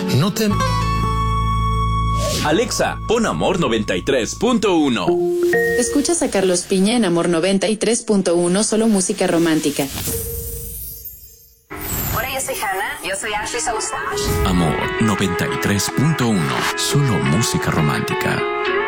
No te... Alexa, pon Amor 93.1. Escuchas a Carlos Piña en Amor 93.1, solo música romántica. Hola, yo soy Hannah. Yo soy Ashley Saustache. Amor 93.1, solo música romántica.